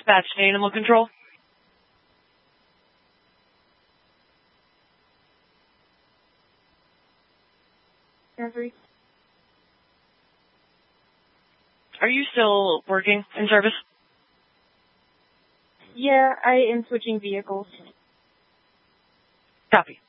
Dispatch to Animal Control. Jeffrey. Are you still working in service? Yeah, I am switching vehicles. Copy.